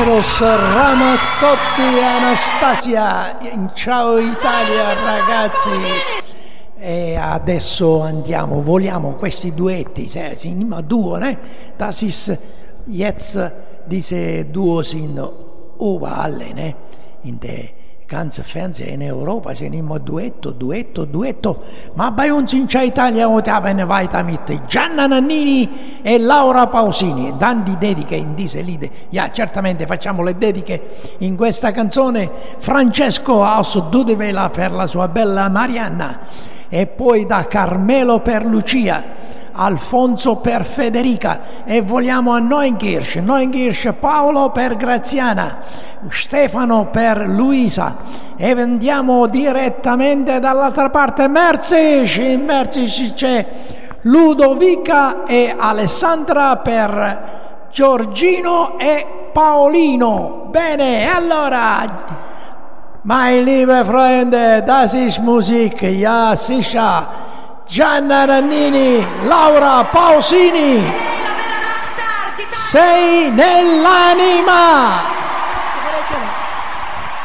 Eros Ramazzotti e Anastasia. Ciao Italia ragazzi. E adesso voliamo questi duetti, sind immer Duo, ne? Das ist jetzt diese Duo sind überall, ne? In der ganzen Fernsehen in Europa sind immer Duetto, ma bei uns in Italia haben weiter mit Gianna Nannini e Laura Pausini. E dann die dediche in diese Lieder. Ja, certamente facciamo le dediche in questa canzone. Francesco aus Dudevela per la sua bella Marianna, e poi da Carmelo per Lucia, Alfonso per Federica, e vogliamo a Neunkirch Paolo per Graziana, Stefano per Luisa, e andiamo direttamente dall'altra parte. In Merzig c'è Ludovica e Alessandra per Giorgino e Paolino. Bene, allora meine liebe Freunde, das ist Musik, ja sicher. Gianna Nannini, Laura Pausini, sei nell'anima.